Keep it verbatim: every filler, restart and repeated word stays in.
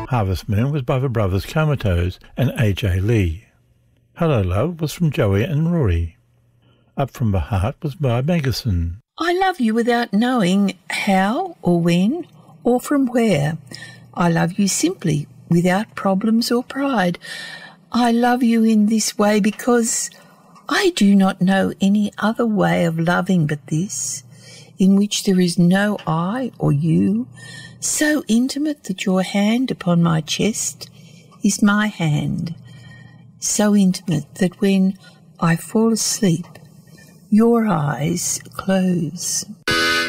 Harvest Moon was by the brothers Comatose and A J Lee. Hello Love was from Joey and Rory. Up from the Heart was by Megacin. I love you without knowing how or when or from where. I love you simply, without problems or pride. I love you in this way because I do not know any other way of loving but this, in which there is no I or you, so intimate that your hand upon my chest is my hand, so intimate that when I fall asleep, your eyes close.